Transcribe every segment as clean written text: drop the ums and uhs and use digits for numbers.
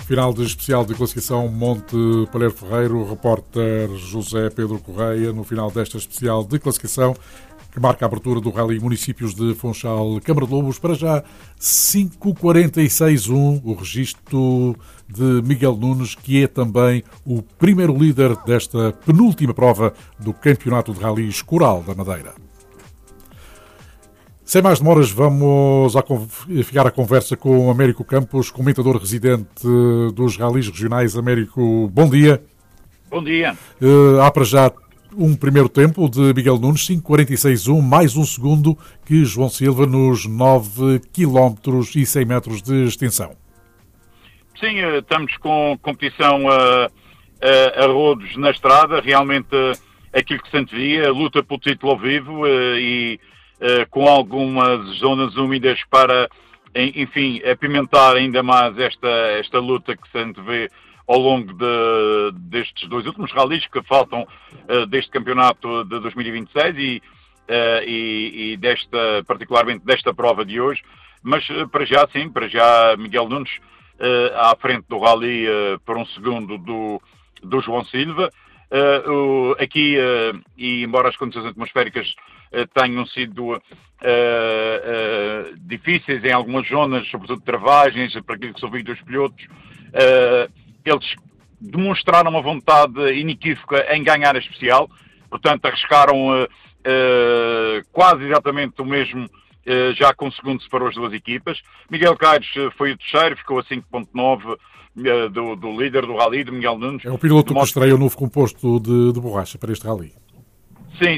Final de especial de classificação Monte Palheiro Ferreiro, repórter José Pedro Correia, no final desta especial de classificação que marca a abertura do Rally Municípios de Funchal Câmara de Lobos. Para já 5:46.1, o registro de Miguel Nunes, que é também o primeiro líder desta penúltima prova do Campeonato de Rallys Coral da Madeira. Sem mais demoras, vamos ficar à conversa com Américo Campos, comentador residente dos rallies regionais. Américo, bom dia. Bom dia. Há para já um primeiro tempo de Miguel Nunes, 5:46.1, mais um segundo que João Silva nos 9 km e 100 metros de extensão. Sim, estamos com competição a rodos na estrada, realmente aquilo que se antevia, luta pelo título ao vivo e com algumas zonas úmidas para, enfim, apimentar ainda mais esta luta que se antevê ao longo destes dois últimos rallies que faltam deste campeonato de 2026 e particularmente desta prova de hoje. Mas para já Miguel Nunes à frente do rally por um segundo do João Silva. Aqui, e embora as condições atmosféricas tenham sido difíceis em algumas zonas, sobretudo travagens, para aquilo que se ouviu dos pilotos, eles demonstraram uma vontade inequívoca em ganhar a especial, portanto arriscaram quase exatamente o mesmo, já com um segundo separou as duas equipas. Miguel Caires foi o terceiro, ficou a 5.9 do líder do rally, de Miguel Nunes. É o piloto que estreia o novo composto de borracha para este rally. Sim,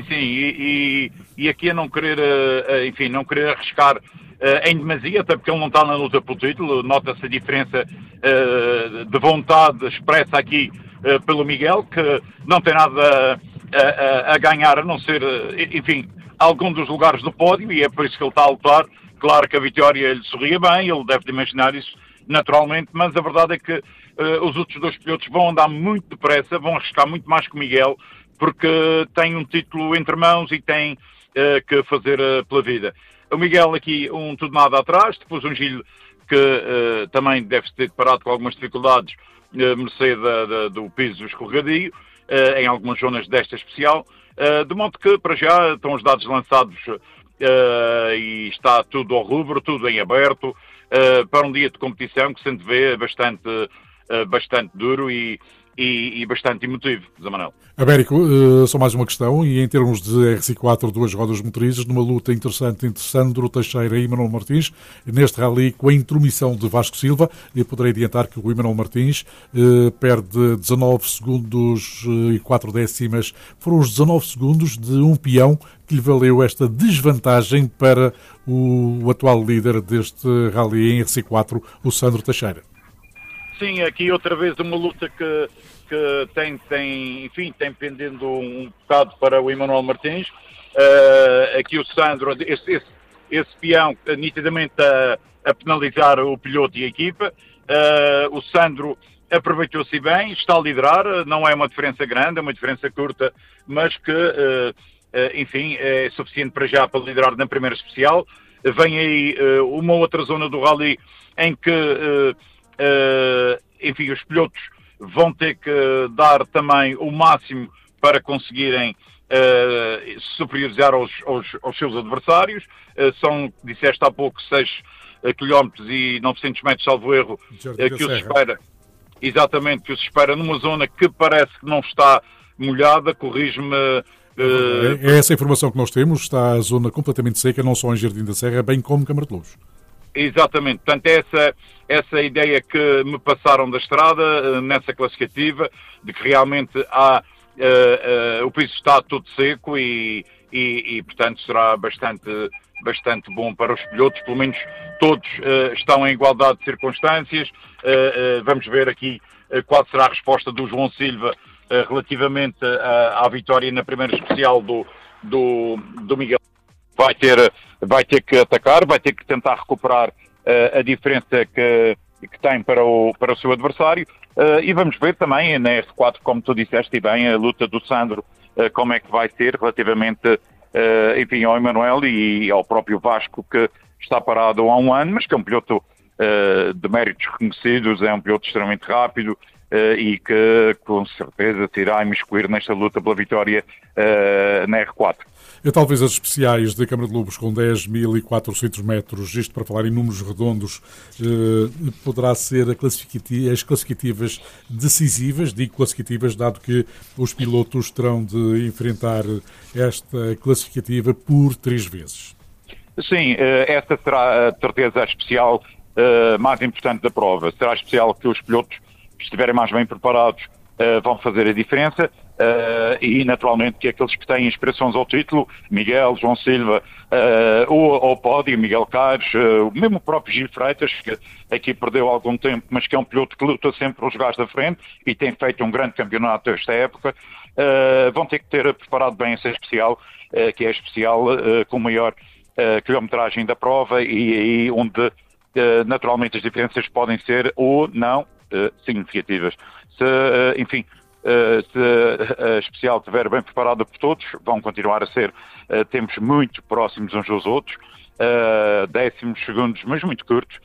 e aqui a não querer, enfim, não querer arriscar em demasia, até porque ele não está na luta pelo título. Nota-se a diferença de vontade expressa aqui pelo Miguel, que não tem nada a ganhar, a não ser, enfim, algum dos lugares do pódio, e é por isso que ele está a lutar. Claro que a vitória lhe sorria bem, ele deve de imaginar isso naturalmente, mas a verdade é que os outros dois pilotos vão andar muito depressa, vão arriscar muito mais que o Miguel, porque tem um título entre mãos e tem que fazer pela vida. O Miguel aqui tudo nada atrás, depois um Gil que também deve ter parado com algumas dificuldades, mercê do piso escorregadio, em algumas zonas desta especial, de modo que para já estão os dados lançados e está tudo ao rubro, tudo em aberto, para um dia de competição que se antevê bastante duro e bastante emotivo, Zé Manuel. Américo, só mais uma questão, e em termos de RC4, duas rodas motrizes, numa luta interessante entre Sandro Teixeira e Emanuel Martins, neste rally com a intromissão de Vasco Silva, eu poderei adiantar que o Emanuel Martins perde 19 segundos e 4 décimas, foram os 19 segundos de um peão que lhe valeu esta desvantagem para o atual líder deste rally em RC4, o Sandro Teixeira. Sim, aqui outra vez uma luta que tem pendendo um bocado para o Emanuel Martins. Aqui o Sandro, esse peão nitidamente a penalizar o piloto e a equipa. O Sandro aproveitou-se bem, está a liderar, não é uma diferença grande, é uma diferença curta, mas que, enfim, é suficiente para já para liderar na primeira especial. Vem aí uma outra zona do rally em que enfim, os pilotos vão ter que dar também o máximo para conseguirem superiorizar aos seus adversários. São, disseste há pouco, 6 km e 900 metros, salvo erro, que os espera. Exatamente, que os espera numa zona que parece que não está molhada, corrige-me. É essa a informação que nós temos, está a zona completamente seca, não só em Jardim da Serra, bem como Câmara de Lobos. Exatamente, portanto essa ideia que me passaram da estrada, nessa classificativa, de que realmente o piso está todo seco e portanto será bastante bom para os pilotos, pelo menos todos estão em igualdade de circunstâncias. Vamos ver aqui qual será a resposta do João Silva relativamente à vitória na primeira especial do Miguel. Vai ter que atacar, vai ter que tentar recuperar a diferença que tem para o seu adversário, e vamos ver também na R4, como tu disseste e bem, a luta do Sandro, como é que vai ser relativamente, enfim, ao Emanuel e ao próprio Vasco, que está parado há um ano, mas que é um piloto de méritos reconhecidos, é um piloto extremamente rápido e que com certeza se irá imiscuir nesta luta pela vitória na R4. Talvez as especiais da Câmara de Lobos com 10.400 metros, isto para falar em números redondos, poderá ser as classificativas decisivas, digo classificativas, dado que os pilotos terão de enfrentar esta classificativa por 3 vezes. Sim, esta será de certeza a especial mais importante da prova. Será a especial que os pilotos que estiverem mais bem preparados vão fazer a diferença. E naturalmente que aqueles que têm inspirações ao título, Miguel, João Silva, ao pódio, Miguel Caires, mesmo o próprio Gil Freitas, que aqui perdeu algum tempo, mas que é um piloto que luta sempre os lugares da frente e tem feito um grande campeonato esta época, vão ter que ter preparado bem essa especial, que é a especial com maior quilometragem da prova e aí onde naturalmente as diferenças podem ser ou não significativas. Se a especial estiver bem preparada por todos, vão continuar a ser tempos muito próximos uns dos outros, décimos, segundos, mas muito curtos.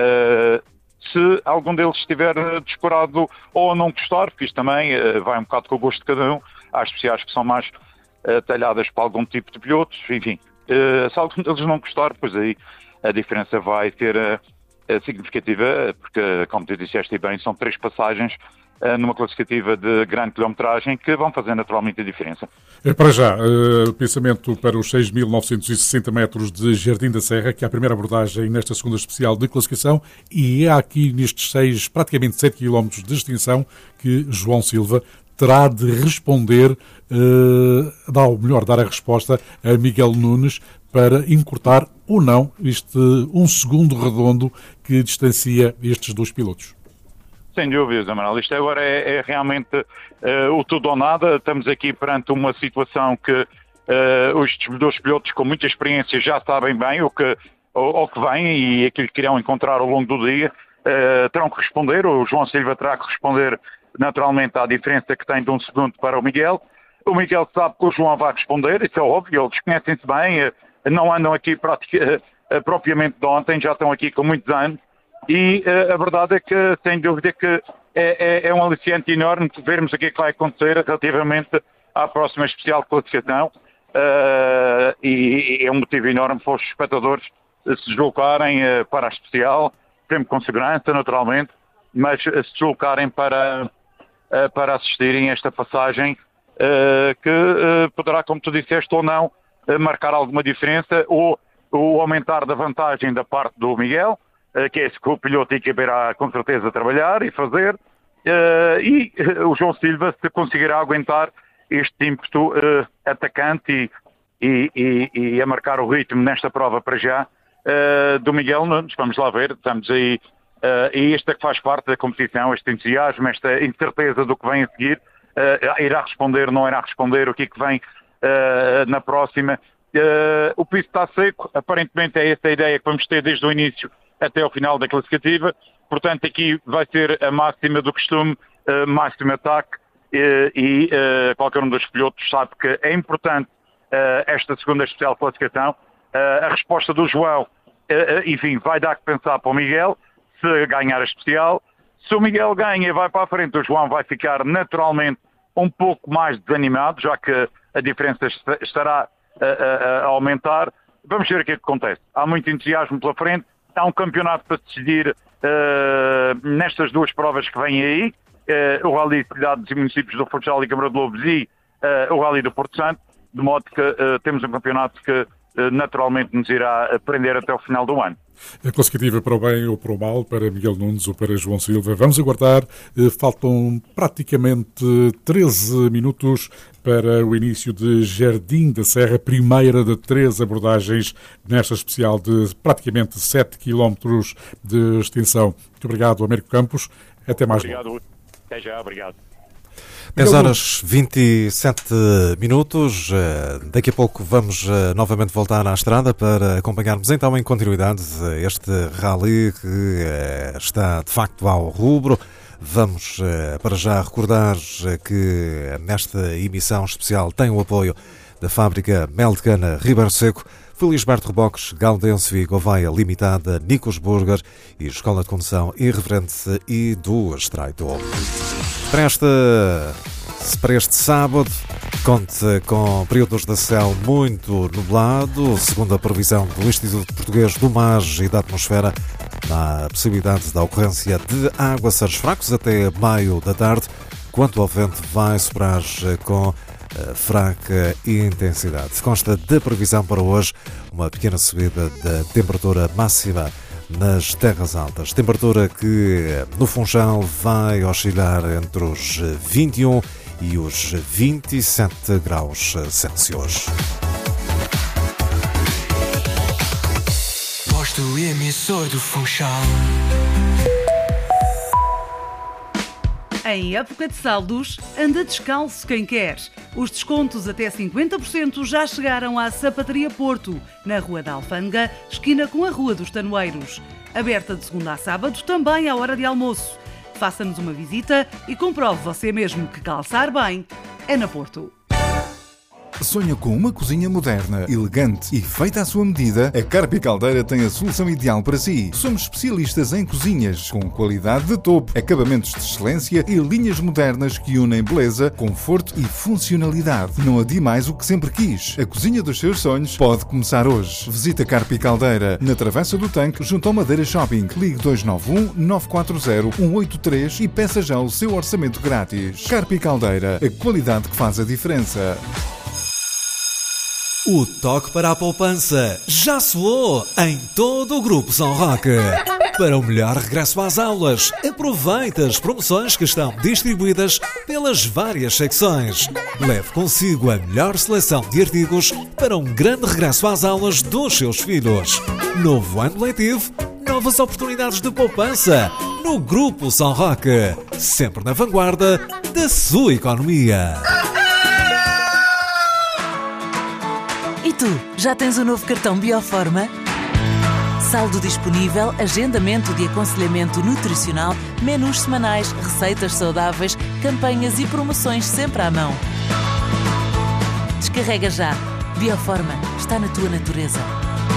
Se algum deles estiver descurado ou não gostar, porque isto também vai um bocado com o gosto de cada um, há especiais que são mais talhadas para algum tipo de pilotos, enfim. Se algum deles não gostar, pois aí a diferença vai ser significativa, porque, como tu disseste bem, são 3 passagens numa classificativa de grande quilometragem que vão fazer naturalmente a diferença. Para já, pensamento para os 6.960 metros de Jardim da Serra, que é a primeira abordagem nesta segunda especial de classificação, e é aqui nestes praticamente 7 km de extensão que João Silva terá de responder, dar a resposta a Miguel Nunes para encurtar ou não este 1 segundo redondo que distancia estes 2 pilotos. Sem dúvida, Manuel. Isto agora é realmente o tudo ou nada. Estamos aqui perante uma situação que os 2 pilotos com muita experiência já sabem bem o que vem e aquilo que irão encontrar ao longo do dia. Terão que responder. O João Silva terá que responder naturalmente à diferença que tem de 1 segundo para o Miguel. O Miguel sabe que o João vai responder, isso é óbvio, eles conhecem-se bem, não andam aqui propriamente de ontem, já estão aqui com muitos anos. E a verdade é que, sem dúvida, que é um aliciante enorme vermos o que é que vai acontecer relativamente à próxima especial de classificação. E é um motivo enorme para os espectadores se deslocarem para a especial, sempre com segurança, naturalmente, mas se deslocarem para assistirem a esta passagem que poderá, como tu disseste, ou não, marcar alguma diferença ou aumentar da vantagem da parte do Miguel, que é isso que o piloto irá com certeza trabalhar e fazer, e o João Silva se conseguirá aguentar este ímpeto atacante e a marcar o ritmo nesta prova para já do Miguel Nunes. Vamos lá ver, estamos aí, e isto é que faz parte da competição, este entusiasmo, esta incerteza do que vem a seguir, irá responder, não irá responder, o que é que vem na próxima. O piso está seco, aparentemente é essa a ideia que vamos ter desde o início até ao final da classificativa, portanto aqui vai ser a máxima do costume, máximo ataque, e qualquer um dos pilotos sabe que é importante esta segunda especial de classificação. A resposta do João, enfim, vai dar que pensar para o Miguel, se ganhar a especial. Se o Miguel ganha e vai para a frente, o João vai ficar naturalmente um pouco mais desanimado, já que a diferença estará a aumentar. Vamos ver o que é que acontece. Há muito entusiasmo pela frente. Há um campeonato para decidir nestas 2 provas que vêm aí, o Rally de Cidades e Municípios do Funchal e Câmara de Lobos e o Rally do Porto Santo, de modo que temos um campeonato que naturalmente nos irá prender até o final do ano. A classificativa para o bem ou para o mal, para Miguel Nunes ou para João Silva. Vamos aguardar. Faltam praticamente 13 minutos para o início de Jardim da Serra, primeira de 3 abordagens nesta especial de praticamente 7 km de extensão. Muito obrigado, Américo Campos. Até mais logo. Obrigado. Até já, obrigado. 10 horas 27 minutos. Daqui a pouco vamos novamente voltar à estrada para acompanharmos então em continuidade este rally que está de facto ao rubro. Vamos para já recordar que nesta emissão especial tem o apoio da fábrica Mel de Cana Ribeiro Seco, Felisberto Reboques, Gaudêncio e Gouveia Limitada, Nicos Burger e Escola de Condução Irreverente e do Estreito. Para este sábado, conta com períodos de céu muito nublado, segundo a previsão do Instituto Português do Mar e da Atmosfera. Há a possibilidade da ocorrência de aguaceiros fracos até meio da tarde. Quanto ao vento, vai soprar com fraca intensidade. Consta da previsão para hoje uma pequena subida da temperatura máxima nas terras altas. Temperatura que no Funchal vai oscilar entre os 21 e os 27 graus Celsius. Posto emissor do Funchal. Em época de saldos, anda descalço quem quer. Os descontos até 50% já chegaram à Sapataria Porto, na Rua da Alfândega, esquina com a Rua dos Tanoeiros. Aberta de segunda a sábado, também à hora de almoço. Faça-nos uma visita e comprove você mesmo que calçar bem é na Porto. Sonha com uma cozinha moderna, elegante e feita à sua medida? A Carpi Caldeira tem a solução ideal para si. Somos especialistas em cozinhas com qualidade de topo, acabamentos de excelência e linhas modernas que unem beleza, conforto e funcionalidade. Não adie mais o que sempre quis. A cozinha dos seus sonhos pode começar hoje. Visita Carpi Caldeira na Travessa do Tanque, junto ao Madeira Shopping. Ligue 291 940 183 e peça já o seu orçamento grátis. Carpi Caldeira, a qualidade que faz a diferença. O toque para a poupança já soou em todo o Grupo São Roque. Para o melhor regresso às aulas, aproveite as promoções que estão distribuídas pelas várias secções. Leve consigo a melhor seleção de artigos para um grande regresso às aulas dos seus filhos. Novo ano letivo, novas oportunidades de poupança no Grupo São Roque. Sempre na vanguarda da sua economia. E tu, já tens o novo cartão Bioforma? Saldo disponível, agendamento de aconselhamento nutricional, menus semanais, receitas saudáveis, campanhas e promoções sempre à mão. Descarrega já. Bioforma está na tua natureza.